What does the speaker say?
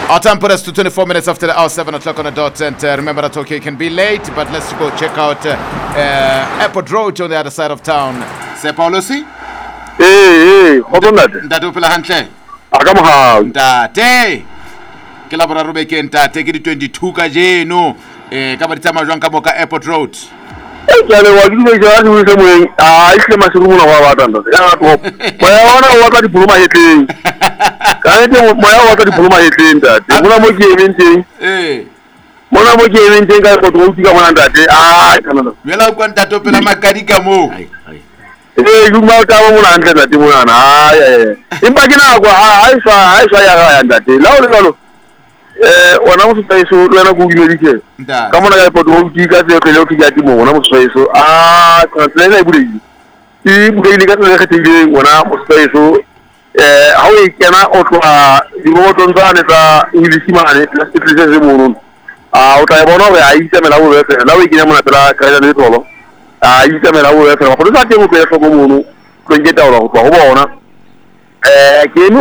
Our time put us to 24 minutes after the hour, 7 o'clock on the dot. And remember that, okay, it can be late, but let's go check out Airport Road on the other side of town. Se Paulosi? Hey, hold on that. Ndatu pela hantle. Akamaha. Ndate. Ke la boraro beke ntate ke di 22 ka jeno. Ka ba ditsamaya jwang ka boka Airport Road. Jale wa di be ja di se mo isle masiru mona wa batanda. Ya to. Moya wana wa ka di buluma hetleng. Ka ete moya wa ka di buluma hetleng ntate. Mona mo ke eventeng. Mona mo ke eventeng ka Airport Road ka mona ntate. Kana. Yela kwa ntate pela makadi ka mo. Lu mau tahu muna anda ntate muna na. Impa kina kwa Aisha ya ntate. Lalu wana musutai so lana kugimedike. Kama na Airport Road ka se ko loki jati mo wana musutai so translate ibudi. Ibudi ni ka se khatile wana musutai so hawi kana otwa dibo tonzane ta English mane plastic se mo utayabona we Aisha me lawo we lawo kina muna tala kaja ne tolo. Aisha me lawo we pero sa ke mo pe so mo no ko ngeta ola ko bona. Ke